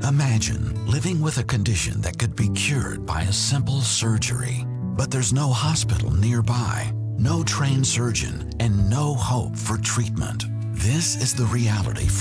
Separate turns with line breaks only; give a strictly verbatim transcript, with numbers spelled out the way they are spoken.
Imagine living with a condition that could be cured by a simple surgery, but there's no hospital nearby, no trained surgeon, and no hope for treatment. This is the reality